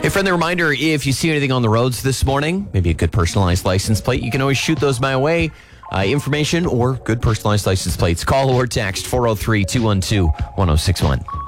A friendly reminder, if you see anything on the roads this morning, maybe a good personalized license plate, you can always shoot those my way. Information or good personalized license plates. Call or text 403-212-1061.